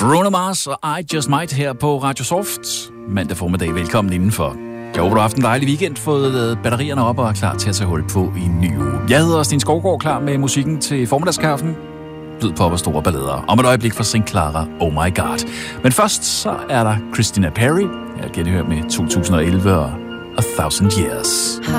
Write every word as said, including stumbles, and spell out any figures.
Bruno Mars og I Just Might her på Radio Soft. Mandag formiddag, velkommen indenfor. Jeg håber, du har haft en dejlig weekend, fået lavet batterierne op og er klar til at tage hul på i en ny uge. Jeg hedder Sten Skovgaard, klar med musikken til formiddagskaffen. Lyd, pop og store ballader. Om et øjeblik fra Saint Clara, Oh My God. Men først så er der Christina Perri. Jeg har genhørt med to tusind og elleve og A Thousand Years.